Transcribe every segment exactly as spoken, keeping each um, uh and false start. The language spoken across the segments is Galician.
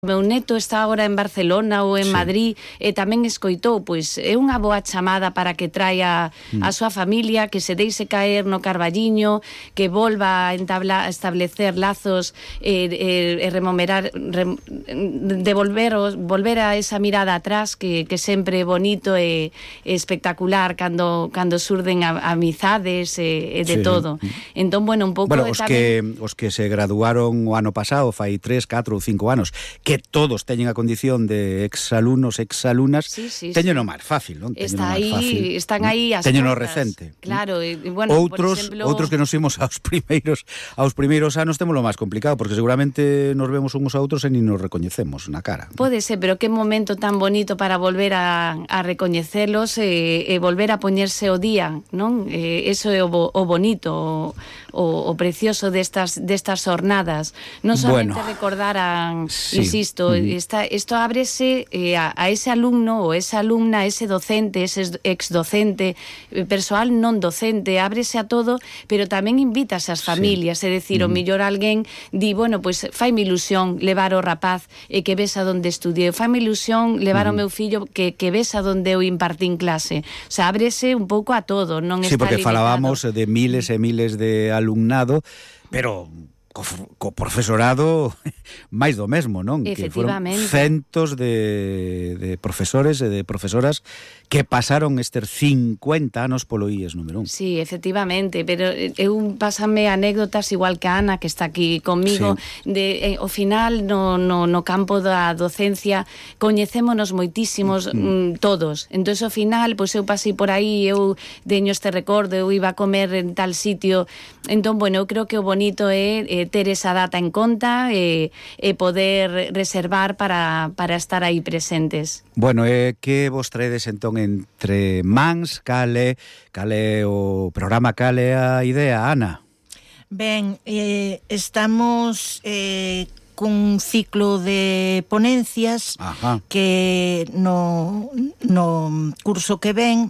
meu neto está agora en Barcelona ou en sí. Madrid e tamén escoitou, pois é unha boa chamada para que traia mm. a súa familia, que se deixe caer no Carballiño, que volva a entablar, a establecer lazos e eh, eh, remomerar re, devolver volver a esa mirada atrás que, que sempre é bonito e, e espectacular cando cando surden a, amizades e, e de sí. todo. Entón, bueno, un pouco bueno, os tamén... que os que se graduaron o ano pasado, fai tres, catro ou cinco anos, que todos teñen a condición de exalumnos, exalunas, sí, sí, teñeno sí. máis fácil, non? Está aí, fácil, están aí as teñeno portas. recente. Claro, e, bueno, outros, por exemplo... outros que nos imos aos primeiros aos primeiros anos temos lo máis complicado, porque seguramente nos vemos uns a outros e ni nos recoñecemos na cara. Pode ser, pero que momento tan bonito para volver a, a recoñecelos e, e volver a poñerse o día, non? Eh, eso é o, o bonito, o, o precioso destas destas jornadas. Non somente bueno, recordar a, sí. insisto, Mm. esta, esto ábrese eh, a, a ese alumno ou esa alumna, ese docente, ese exdocente, eh, persoal non docente, ábrese a todo, pero tamén invítase ás familias, sí. é dicir, mm. o millor alguén di, bueno, pois pues, faime ilusión levar o rapaz e que ves a donde estudiei, faime ilusión levar mm. o meu fillo que, que ves a donde eu impartín clase. O sea, ábrese un pouco a todo, non sí, está porque limitado. falábamos de miles e miles de alumnado, pero... Co, co profesorado máis do mesmo, non? Que foron centos de, de profesores e de profesoras que pasaron estes cincuenta anos polo I E S número un. Sí, efectivamente, pero eu pásame anécdotas igual que a Ana, que está aquí conmigo, sí. de eh, ao final no, no, no campo da docencia coñecémonos moitísimos mm. todos. Entón, ao final, pois eu pasei por aí, eu deño este recordo, eu iba a comer en tal sitio. Entón, bueno, eu creo que o bonito é eh, ter esa data en conta e, e poder reservar para, para estar aí presentes. Bueno, eh, que vos traedes entón entre mans, cale, cale o programa, cale a idea, Ana? Ben, eh, estamos eh, cun ciclo de ponencias. Ajá. Que no, no curso que ven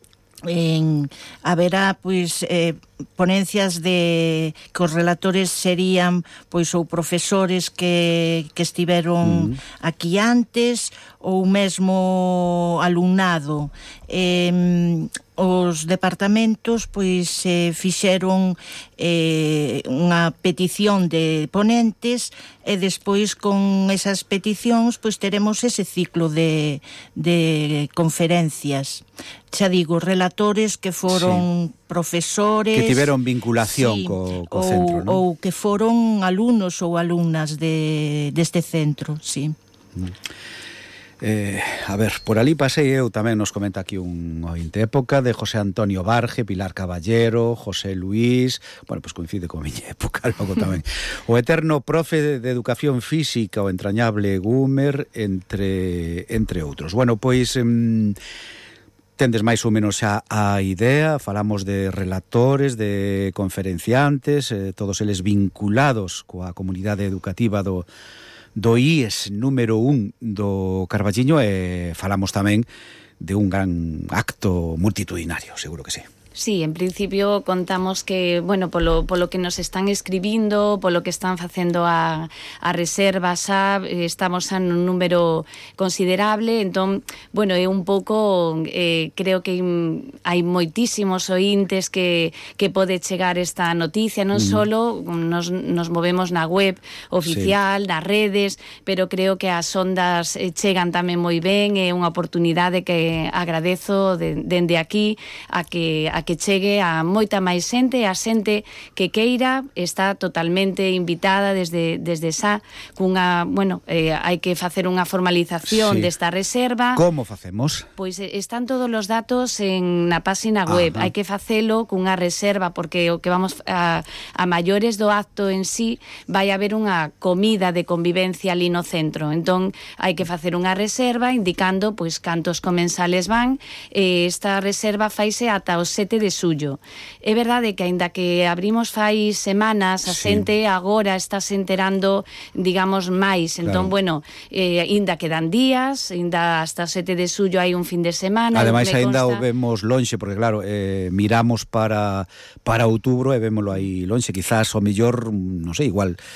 en, haberá pois eh, ponencias de que os relatores serían pois ou profesores que, que estiveron mm. aquí antes ou mesmo alumnado. Eh, os departamentos pois eh, fixeron eh, unha petición de ponentes e despois con esas peticións pois teremos ese ciclo de, de conferencias. Xa digo, relatores que foron sí. profesores que tiveron vinculación sí, co, co ou, centro, non? Ou que foron alumnos ou alumnas de, deste centro, sí. Mm. Eh, a ver, por ali pasei eu tamén, nos comenta aquí un ointe, época de José Antonio Barge, Pilar Caballero, José Luís, bueno, pois pues coincide con a miña época logo tamén, o eterno profe de, de educación física, o entrañable Gumer, entre, entre outros. Bueno, pois... Em, tendes máis ou menos xa a idea, falamos de relatores, de conferenciantes, eh, todos eles vinculados coa comunidade educativa do, do I E S número un do Carballiño, e falamos tamén de un gran acto multitudinario, seguro que sí. Sí, en principio contamos que, bueno, polo, polo que nos están escribindo, polo que están facendo a, a reserva xa, estamos en un número considerable, entón, bueno, é un pouco, eh, creo que hai moitísimos ointes que, que pode chegar esta noticia, non mm. solo nos, nos movemos na web oficial, sí. nas redes, pero creo que as ondas chegan tamén moi ben, é unha oportunidade que agradezo de, dende aquí a que a que chegue a moita máis xente, a xente que queira está totalmente invitada desde, desde xa, cunha, bueno, eh, hai que facer unha formalización sí. desta reserva. Como facemos? Pois eh, están todos os datos en na página web, Ajá. hai que facelo cunha reserva, porque o que vamos a, a maiores do acto en sí, vai haber unha comida de convivencia ali no centro, entón hai que facer unha reserva indicando pois cantos comensales van, e esta reserva faise ata os sete de suyo. É verdade que aínda que abrimos fai semanas, a sí. xente agora está se enterando, digamos, máis. Entón, claro. bueno, eh, aínda quedan días, aínda hasta o sete de suyo hai un fin de semana. Ademais, aínda o vemos lonxe, porque claro, eh, miramos para para outubro e vémolo aí lonxe, quizás o mellor, non sei, igual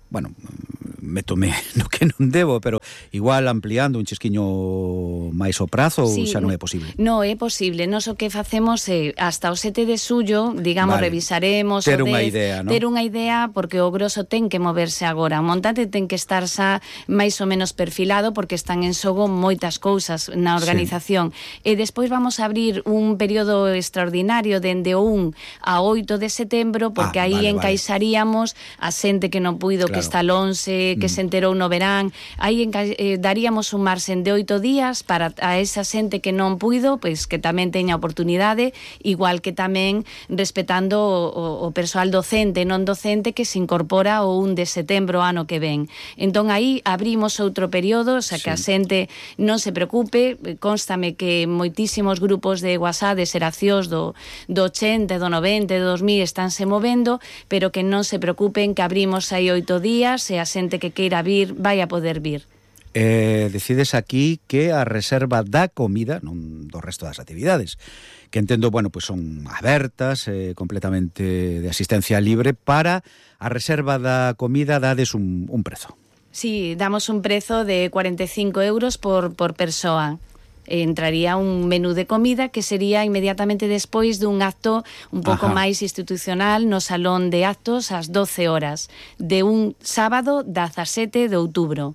bueno, métome no que non debo, pero igual ampliando un chisquiño máis o prazo, sí, ou xa non é posible? Non é posible, nós o que facemos é hasta o sete de xullo, digamos, vale, revisaremos ter o unha dez, idea, ¿no? ter unha idea, porque o grosso ten que moverse agora, o montante ten que estar xa máis ou menos perfilado, porque están en xogo moitas cousas na organización, sí. E despois vamos a abrir un período extraordinario dende o un a oito de setembro, porque ah, aí vale, encaixaríamos vale. a xente que non puido, claro, que está al once, que se enterou no verán, aí eh, daríamos un marxen de oito días para a esa xente que non puido, pois que tamén teña oportunidade, igual que tamén respetando o, o persoal docente e non docente que se incorpora o un de setembro ano que ven. Entón aí abrimos outro período, o sea, que sí. a xente non se preocupe, constame que moitísimos grupos de WhatsApp de xeracións do, do ochenta, do noventa, do dos mil estánse movendo, pero que non se preocupen, que abrimos aí oito días e a xente que queira vir vai a poder vir. Eh, decides aquí que a reserva da comida, non do resto das actividades, que entendo, bueno, pues son abertas, eh, completamente de asistencia libre, para a reserva da comida dades un, un prezo. Sí, damos un prezo de cuarenta e cinco euros por, por persoa. Entraría un menú de comida que sería inmediatamente despois dun acto un pouco Ajá. máis institucional no salón de actos ás doce horas de un sábado dezasete de outubro.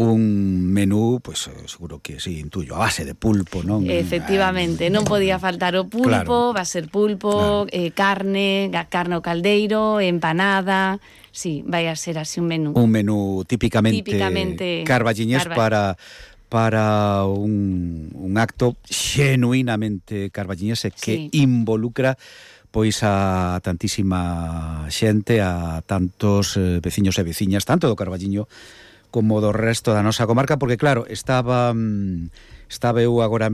Un menú, pues seguro que sí, intuyo, a base de pulpo, non? Efectivamente, non podía faltar o pulpo, claro. va a ser pulpo, claro. eh, carne, carne ao caldeiro, empanada, sí, vai a ser así un menú. Un menú típicamente, típicamente carballiñés carba... para... para un, un acto xenuinamente carballiñese que sí. involucra pois a tantísima xente, a tantos eh, veciños e veciñas, tanto do Carballiño como do resto da nosa comarca, porque claro, estaba estaba eu agora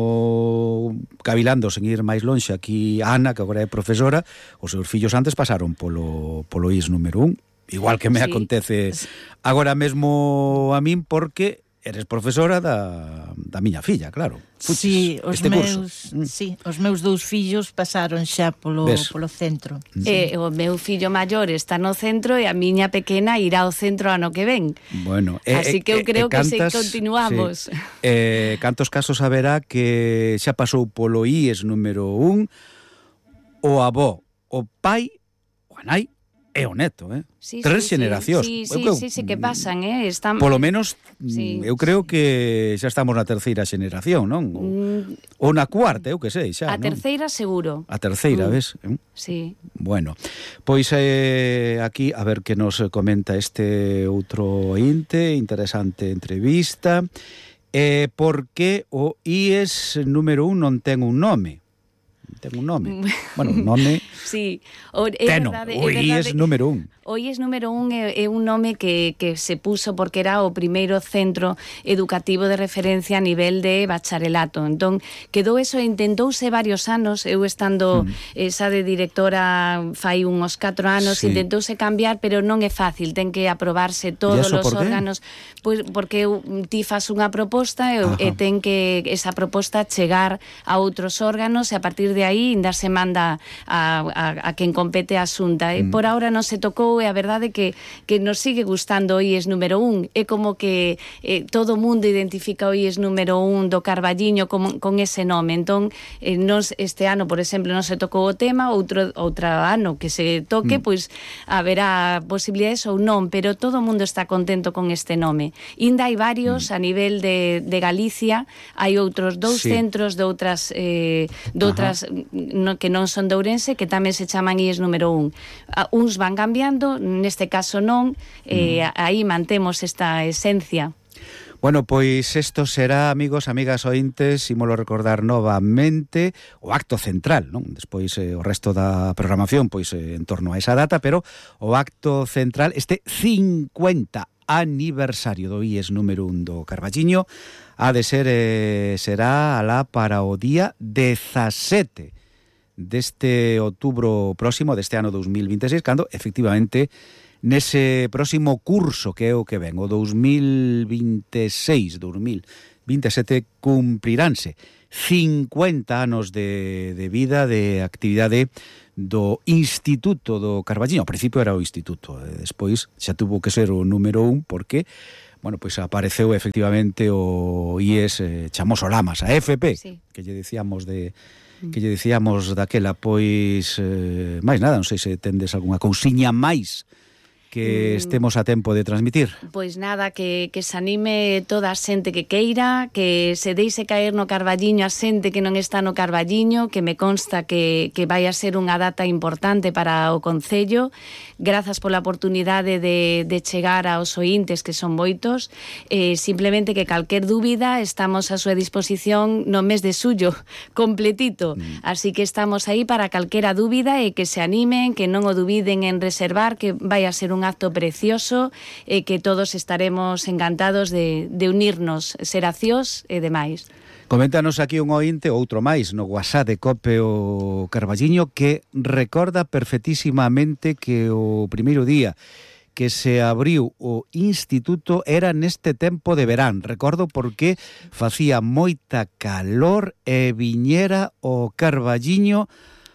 mesmo cavilando sen ir máis lonxe aquí Ana, que agora é profesora, os seus fillos antes pasaron polo, polo I S número un, igual que me sí. acontece agora mesmo a min, porque eres profesora da, da miña filla, claro. Puches, sí, os este meus, mm. sí, os meus dous fillos pasaron xa polo, polo centro. Sí. Eh, o meu fillo maior está no centro e a miña pequena irá ao centro ano que ven. Bueno, así eh, que eu eh, creo eh, que cantas, se continuamos. Sí. Eh, cantos casos haberá que xa pasou polo I E S número un o avó, o pai, o a nai e o neto, eh? Sí, Tres sí, xeneracións. Sí, sí, creo, sí, sí, que pasan, eh? Están... Polo menos, sí, eu creo sí. que xa estamos na terceira xeneración, non? Ou, mm. ou na cuarta, eu que sei, xa, A non? terceira seguro. A terceira, mm. ves? Sí. Bueno, pois eh, aquí, a ver que nos comenta este outro ointe, interesante entrevista. Eh, por que o I E S número un non ten un nome? Ten un nome. Bueno, un nome... Sí. O, é Teno, verdade, o I E S número un. O I E S número un é, é un nome que, que se puso porque era o primeiro centro educativo de referencia a nivel de bacharelato. Entón, quedou eso e intentouse varios anos, eu estando mm. esa de directora fai uns catro anos, sí. intentouse cambiar, pero non é fácil, ten que aprobarse todos os órganos, pois, porque ti fas unha proposta e, e ten que esa proposta chegar a outros órganos e a partir de aí ainda se manda a, a, a quen compete a xunta. E mm. por ahora non se tocou e a verdade que, que nos sigue gustando o I E S número un. É como que eh, todo o mundo identifica o I E S número un do Carballiño con, con ese nome. Entón, eh, nos, este ano, por exemplo, non se tocou o tema, outro, outro ano que se toque, mm. pois haberá posibilidades ou non, pero todo o mundo está contento con este nome. Inda hai varios mm. a nivel de, de Galicia, hai outros dous sí. centros de outras, eh, de outras no, que non son de Ourense, que tamén se chaman I E S número un. Uh, uns van cambiando, neste caso non, eh, mm. aí mantemos esta esencia. Bueno, pois isto será, amigos, amigas ointes, ímolo recordar novamente, o acto central, non? Despois eh, o resto da programación, pois eh, en torno a esa data, pero o acto central, este cincuenta aniversario do I E S número un do Carballiño, ha de ser, eh, será alá para o día dezasete deste outubro próximo, deste ano dos mil vinte e seis, cando, efectivamente, nese próximo curso que é o que ven, o dos mil vinte e seis, dos mil vinte e sete, cumpriránse cincuenta anos de, de vida, de actividade do Instituto do Carballiño. Ao principio era o Instituto, e despois xa tuvo que ser o número un porque, bueno, pois apareceu efectivamente o I E S eh, Chamoso Lamas, a F P, sí, que lle decíamos de que lle decíamos daquela, pois eh, máis nada, non sei se tendes algunha cousiña máis que estemos a tempo de transmitir. Pois nada, que, que se anime toda a xente que queira, que se deixe caer no Carballiño a xente que non está no Carballiño, que me consta que, que vai a ser unha data importante para o Concello. Grazas pola oportunidade de, de chegar aos ointes, que son moitos. Eh, simplemente que calquer dúbida estamos a súa disposición no mes de suyo, completito. Mm. Así que estamos aí para calquera dúbida e que se animen, que non o dubiden en reservar, que vai a ser un acto precioso e eh, que todos estaremos encantados de, de unirnos, Seracións e demais. Coméntanos aquí un ointe, outro máis, no WhatsApp de Cope o Carballiño, que recorda perfectísimamente que o primeiro día que se abriu o instituto era neste tempo de verán. Recordo porque facía moita calor e viñera o Carballiño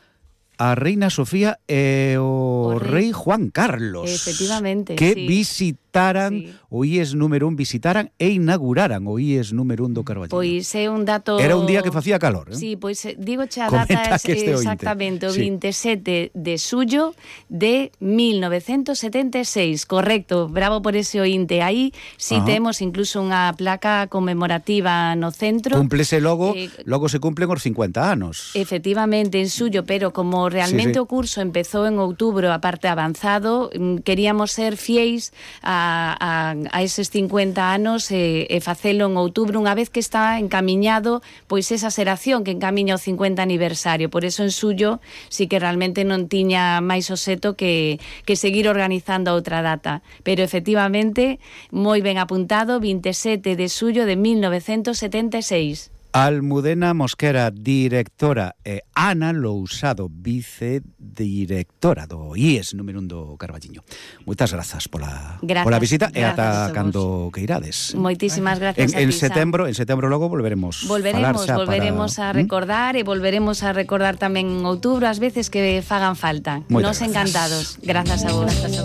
a Reina Sofía e o, o rei. rei Juan Carlos. Efectivamente, que sí. visitaran sí. o I E S número un, visitaran e inauguraran o I E S número un do Carballiño. Pois é un dato... Era un día que facía calor, eh? Sí, pois digo che a data é exactamente o sí. vinte e sete de xullo de mil novecentos setenta e seis, correcto, bravo por ese ointe. Aí si sí temos incluso unha placa conmemorativa no centro. Cúmplese logo, eh, logo se cumplen os cincuenta anos. Efectivamente, en xullo, pero como realmente sí, sí. o curso empezou en outubro, a parte avanzado, queríamos ser fieis a, a, a eses cincuenta anos e, e facelo en outubro, unha vez que está encamiñado pois esa xeración que encamiña o cincuenta aniversario. Por eso en xullo sí que realmente non tiña máis o seto que, que seguir organizando outra data. Pero efectivamente, moi ben apuntado, vinte e sete de xullo de mil novecentos setenta e seis. Almudena Mosquera, directora, e Ana Lousado, vicedirectora do I E S número un do Carballiño. Moitas grazas pola, grazas, pola visita e ata grazas cando que irades. Moitísimas gracias en, a ti, en setembro, en setembro logo volveremos Volveremos, falar volveremos para... a recordar ¿Mm? e volveremos a recordar tamén en outubro as veces que fagan falta. Moitas Nos grazas. encantados. Grazas a vos.